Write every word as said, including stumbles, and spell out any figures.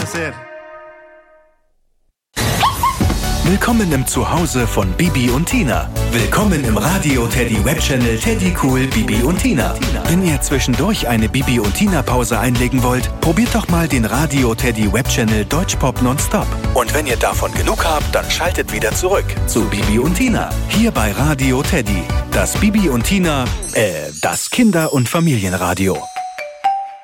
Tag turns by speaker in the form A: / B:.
A: placer.
B: Willkommen im Zuhause von Bibi und Tina. Willkommen im Radio Teddy Webchannel Teddy Cool Bibi und Tina. Wenn ihr zwischendurch eine Bibi und Tina Pause einlegen wollt, probiert doch mal den Radio Teddy Webchannel Deutschpop Nonstop. Und wenn ihr davon genug habt, dann schaltet wieder zurück zu Bibi und Tina. Hier bei Radio Teddy. Das Bibi und Tina, äh, das Kinder- und Familienradio.